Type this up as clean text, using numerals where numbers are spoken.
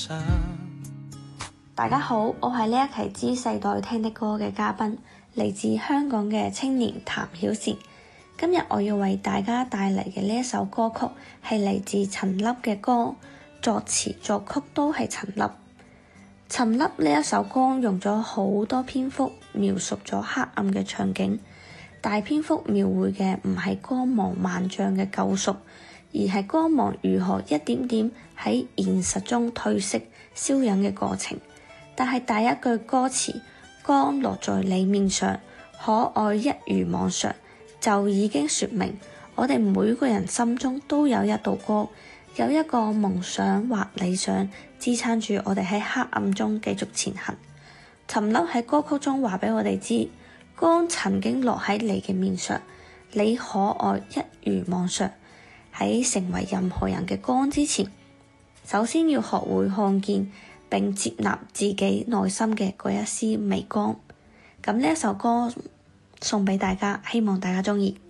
想。 大家好，我係呢一期知世代聽的歌嘅嘉賓，嚟自香港嘅青年譚曉善。今日我要為大家帶嚟嘅呢一首歌曲係嚟自陳粒嘅歌，作詞作曲都係陳粒。陳粒呢一首歌用咗好多篇幅描述咗黑暗嘅場景，大篇幅描繪嘅唔係光芒萬丈嘅救贖，而係光芒如何一點點喺現實中褪色消隱嘅過程。但係第一句歌詞，光落在你面上，可愛一如往常，就已經說明我哋每個人心中都有一道光，有一個夢想或理想支撐住我哋喺黑暗中繼續前行。陳粒喺歌曲中話俾我哋知，光曾經落喺你嘅面上，你可愛一如往常。喺成為任何人嘅光之前，首先要學會看見並接納自己內心嘅嗰一絲微光。咁呢一首歌送俾大家，希望大家鍾意。